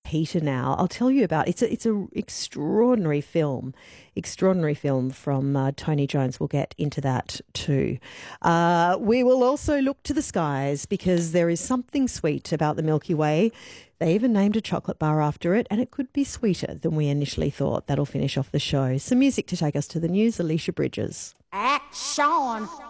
Peter now. I'll tell you about it's a extraordinary film from Tony Jones. We'll get into that too. We will also look to the skies because there is something sweet about the Milky Way. They even named a chocolate bar after it, and it could be sweeter than we initially thought. That'll finish off the show. Some music to take us to the news. Alicia Bridges. Action.